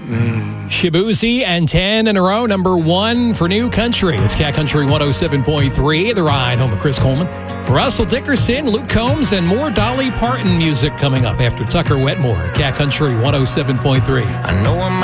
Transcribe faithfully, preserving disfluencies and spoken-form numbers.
Mm. Shabuzi and ten in a row, number one for New Country. It's Cat Country one oh seven point three, The Ride, home of Chris Coleman, Russell Dickerson, Luke Combs, and more Dolly Parton music coming up after Tucker Wetmore. Cat Country one oh seven point three. I know I'm